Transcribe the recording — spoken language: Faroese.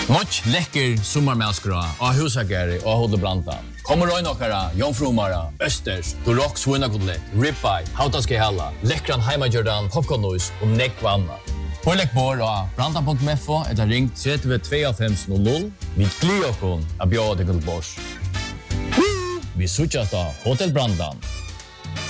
Nåt läcker sommarmälskra av husagare och Hotel Branta. Kommer röjna okkara, jomfrumara, östers, Durox svinnakotlett, ribeye, hautaske hella, läckran heimajordan, popcornnois och nekvanna. Pålägg bor av branta.mfo eller ring 322500. Vi glider okon av bjöd till Bors. Vi switchas då Hotel Brandan.